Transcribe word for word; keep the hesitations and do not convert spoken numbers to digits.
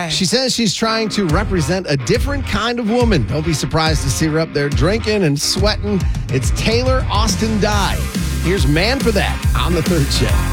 She says she's trying to represent a different kind of woman. Don't be surprised to see her up there drinking and sweating. It's Taylor Austin Dye. Here's Man for That on the Third Shift.